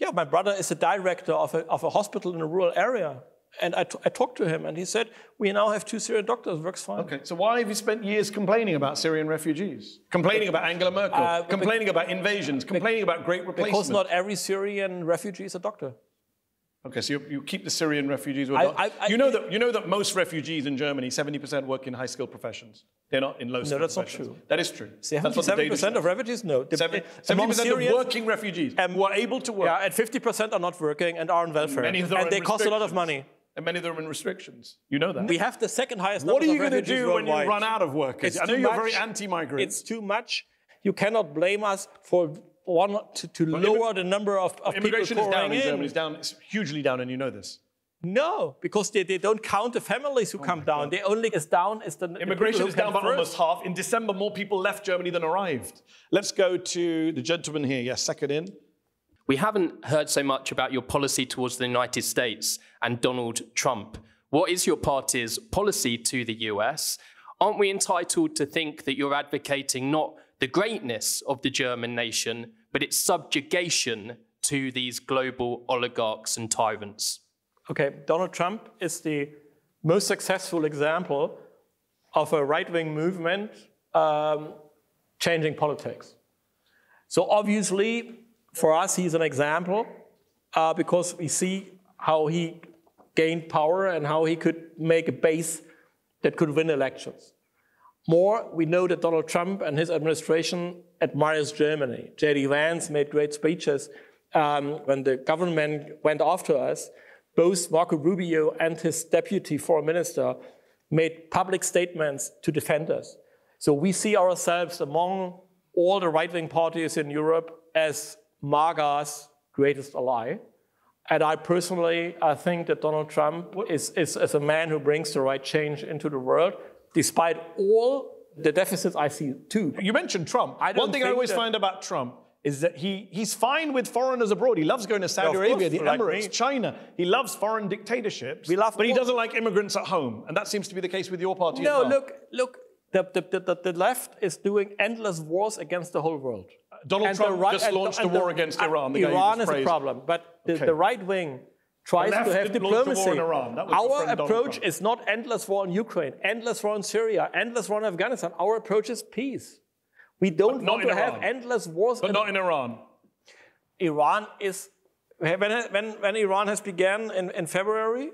Yeah, my brother is a director of a hospital in a rural area. And I talked to him, and he said, we now have 2 Syrian doctors, works fine. Okay, so why have you spent years complaining about Syrian refugees? Complaining about Angela Merkel, complaining about invasions, complaining about great replacement? Because not every Syrian refugee is a doctor. Okay, so you keep the Syrian refugees with you know that most refugees in Germany, 70% work in high-skilled professions. They're not in low-skilled professions. No, that's not true. That is true. 77% of refugees? No. 70% of working refugees who are able to work. Yeah, and 50% are not working and are on welfare. And they cost a lot of money. And many of them are in restrictions. You know that. We have the second highest number of refugees worldwide. What are you going to do when you run out of workers? I know you're very anti-migrant. It's too much. You cannot blame us for to lower the number of people immigration is down in Germany. It's hugely down, and you know this. No, because they don't count the families who come down. They only is down is the immigration is down by almost half. In December, more people left Germany than arrived. Let's go to the gentleman here. Yes, second in. We haven't heard so much about your policy towards the United States and Donald Trump. What is your party's policy to the US? Aren't we entitled to think that you're advocating not the greatness of the German nation, but its subjugation to these global oligarchs and tyrants? Okay, Donald Trump is the most successful example of a right-wing movement changing politics. So obviously, for us, he's an example because we see how he gained power and how he could make a base that could win elections. More, we know that Donald Trump and his administration admires Germany. J.D. Vance made great speeches when the government went after us. Both Marco Rubio and his deputy foreign minister made public statements to defend us. So we see ourselves among all the right-wing parties in Europe as MAGA's greatest ally. And I personally, I think that Donald Trump is a man who brings the right change into the world, despite all the deficits I see too. You mentioned Trump. One thing I always find about Trump is that he's fine with foreigners abroad. He loves going to Saudi Arabia, the Emirates, China. He loves foreign dictatorships, but he doesn't like immigrants at home. And that seems to be the case with your party as well. No, look, the left is doing endless wars against the whole world. Donald Trump just launched a war against Iran. Iran is a problem, but the right wing tries to have diplomacy. Our approach is not endless war in Ukraine, endless war in Syria, endless war in Afghanistan. Our approach is peace. We don't want to have endless wars. But not in Iran. Iran is, when Iran has begun in February,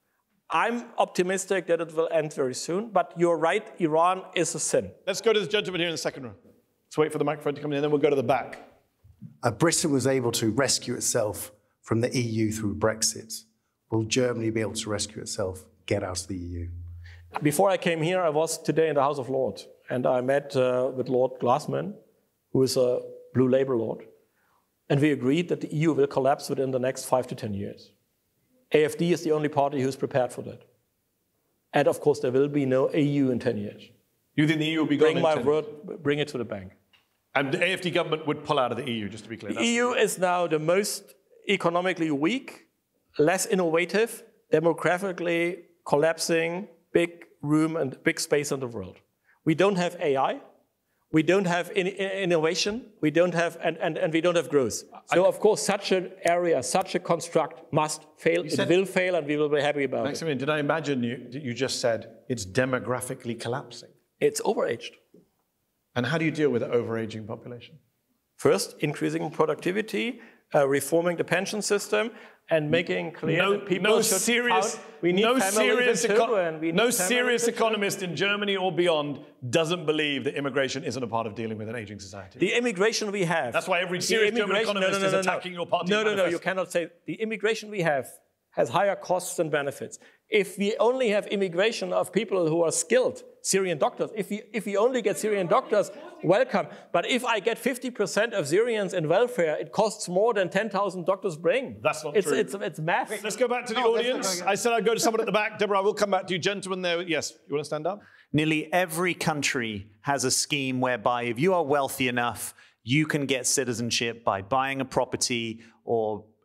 I'm optimistic that it will end very soon. But you're right, Iran is a sin. Let's go to this gentleman here in the second row. Let's wait for the microphone to come in, and then we'll go to the back. Britain was able to rescue itself from the EU through Brexit. Will Germany be able to rescue itself, get out of the EU? Before I came here, I was today in the House of Lords, and I met with Lord Glassman, who is a Blue Labour Lord, and we agreed that the EU will collapse within the next 5 to 10 years. AfD is the only party who's prepared for that. And of course, there will be no EU in 10 years. You think the EU will be gone in 10 years? Bring my word, bring it to the bank. And the AfD government would pull out of the EU, just to be clear. The EU is now the most economically weak, less innovative, demographically collapsing, big room and big space in the world. We don't have AI, we don't have innovation, we don't have, and we don't have growth. So of course, such an area, such a construct must fail. It will fail, and we will be happy about it. Maximilian, did I imagine you just said it's demographically collapsing? It's overaged. And how do you deal with the overaging population? First, increasing productivity, reforming the pension system, and making clear that people should serious, we need no families and children. No serious economist in Germany or beyond doesn't believe that immigration isn't a part of dealing with an aging society. The immigration we have. That's why every serious German economist is attacking your party. No, you cannot say. The immigration we have has higher costs and benefits. If we only have immigration of people who are skilled, Syrian doctors, if we only get Syrian doctors, welcome. But if I get 50% of Syrians in welfare, it costs more than 10,000 doctors bring. That's not true. It's math. Let's go back to the audience. I said I'd go to someone at the back. Deborah, I will come back to you. Gentleman there. Yes, you want to stand up? Nearly every country has a scheme whereby if you are wealthy enough, you can get citizenship by buying a property or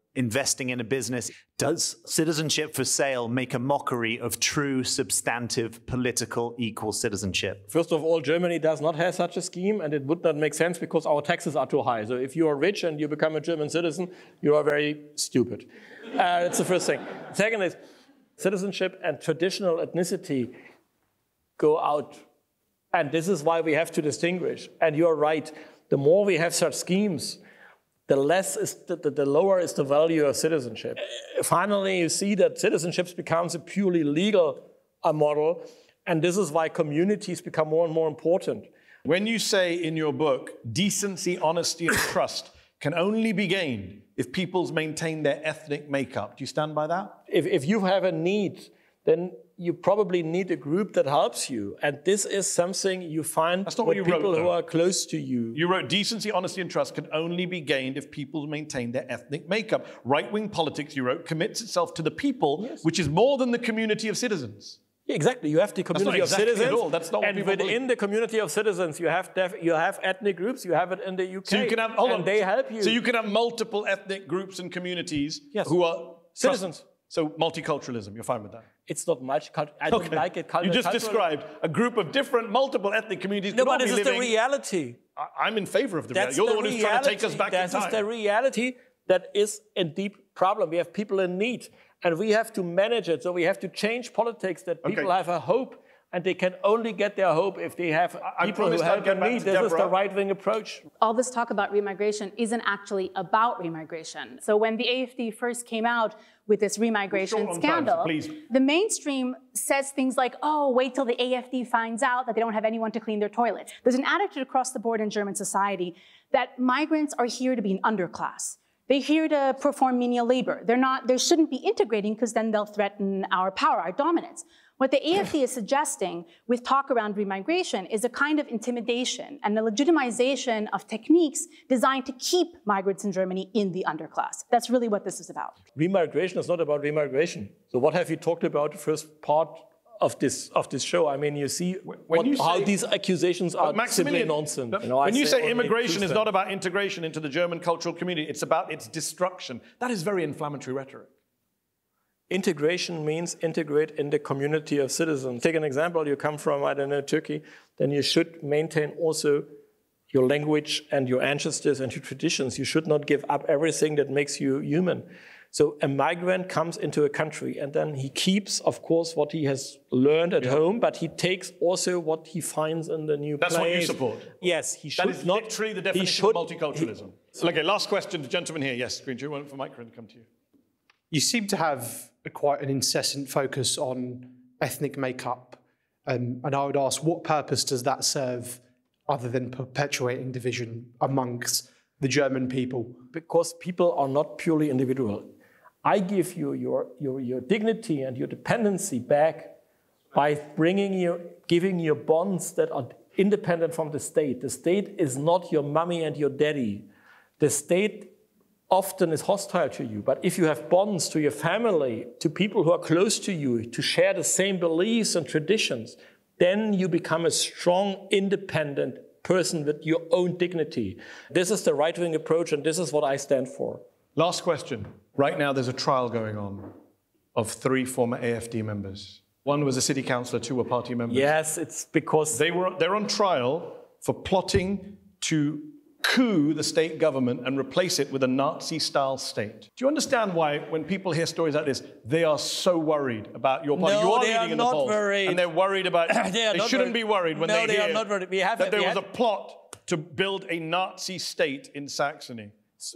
investing in a business. Does citizenship for sale make a mockery of true, substantive, political, equal citizenship? First of all, Germany does not have such a scheme, and it would not make sense because our taxes are too high. So if you are rich and you become a German citizen, you are very stupid. That's the first thing. Second is, citizenship and traditional ethnicity go out. And this is why we have to distinguish. And you're right, the more we have such schemes, the lower is the value of citizenship. Finally, you see that citizenship becomes a purely legal model, and this is why communities become more and more important. When you say in your book, decency, honesty, and trust can only be gained if peoples maintain their ethnic makeup, do you stand by that? If you have a need, then you probably need a group that helps you. And this is something you find with people who are close to you. You wrote, decency, honesty, and trust can only be gained if people maintain their ethnic makeup. Right-wing politics, you wrote, commits itself to the people, yes, which is more than the community of citizens. Yeah, exactly. You have the community of citizens. At all. That's not what and within the community of citizens, you have ethnic groups. You have it in the UK. So you can have, they help you. So you can have multiple ethnic groups and communities, yes, who are citizens. So multiculturalism, you're fine with that? It's not multicultural. I don't like it. You just described a group of different, multiple ethnic communities. No, but this is the reality. I'm in favor of the reality. You're the one who's trying to take us back in time. This is the reality that is a deep problem. We have people in need, and we have to manage it. So we have to change politics that people have a hope, and they can only get their hope if they have people who help in need. This is the right-wing approach. All this talk about remigration isn't actually about remigration. So when the AfD first came out with this remigration scandal, the mainstream says things like, oh, wait till the AfD finds out that they don't have anyone to clean their toilets. There's an attitude across the board in German society that migrants are here to be an underclass. They're here to perform menial labor. They shouldn't be integrating because then they'll threaten our power, our dominance. What the AfD is suggesting with talk around remigration is a kind of intimidation and a legitimization of techniques designed to keep migrants in Germany in the underclass. That's really what this is about. Remigration is not about remigration. So what have you talked about the first part of this show? I mean, you see how these accusations are simply nonsense. When you say immigration is not about integration into the German cultural community, it's about its destruction. That is very inflammatory rhetoric. Integration means integrate in the community of citizens. Take an example, you come from, I don't know, Turkey, then you should maintain also your language and your ancestors and your traditions. You should not give up everything that makes you human. So a migrant comes into a country and then he keeps, of course, what he has learned at home, but he takes also what he finds in the new place. That's what you support? Yes, he should not. That is literally the definition of multiculturalism. Okay, last question, the gentleman here. Yes, Green, do you want for microphone to come to you? You seem to have quite an incessant focus on ethnic makeup. And I would ask, what purpose does that serve other than perpetuating division amongst the German people? Because people are not purely individual. I give you your dignity and your dependency back by giving you bonds that are independent from the state. The state is not your mommy and your daddy. The state often is hostile to you, but if you have bonds to your family, to people who are close to you, to share the same beliefs and traditions, then you become a strong, independent person with your own dignity. This is the right-wing approach, and this is what I stand for. Last question. Right now there's a trial going on of 3 former AfD members. One was a city councillor, 2 were party members. Yes, it's because they're on trial for plotting to coup the state government and replace it with a Nazi-style state. Do you understand why, when people hear stories like this, they are so worried about your party? No, you are they are leading in the not polls, worried. And they're worried about... they shouldn't be worried when they hear not worried. that there was a plot to build a Nazi state in Saxony.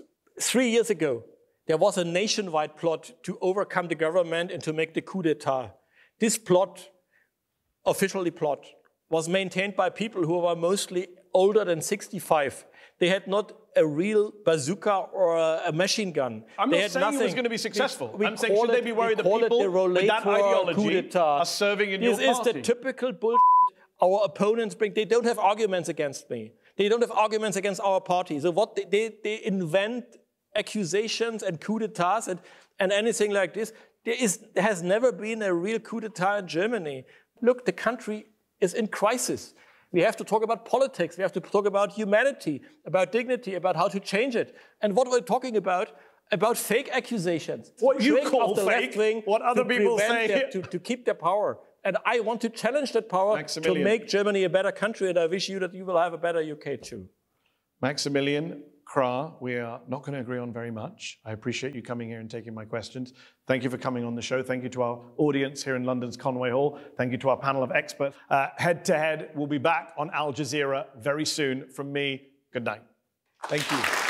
3 years ago, there was a nationwide plot to overcome the government and to make the coup d'etat. This plot, officially plot, was maintained by people who were mostly older than 65. They had not a real bazooka or a machine gun. I'm not saying it was going to be successful. I'm saying, should they be worried that people with that ideology are serving in your party? This is the typical bullshit our opponents bring. They don't have arguments against me. They don't have arguments against our party. So what they invent accusations and coup d'etats and anything like this. There has never been a real coup d'etat in Germany. Look, the country is in crisis. We have to talk about politics. We have to talk about humanity, about dignity, about how to change it. And what we're talking about about fake accusations. What you call fake, what other people say. To keep their power. And I want to challenge that power to make Germany a better country, and I wish you that you will have a better UK too. Maximilian Krah, we are not going to agree on very much. I appreciate you coming here and taking my questions. Thank you for coming on the show. Thank you to our audience here in London's Conway Hall. Thank you to our panel of experts. Head to Head will be back on Al Jazeera very soon. From me, good night. Thank you.